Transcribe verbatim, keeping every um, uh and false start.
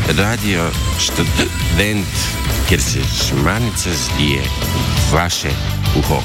Radio Študent, kjer se žmarnica zlije v vaše uho.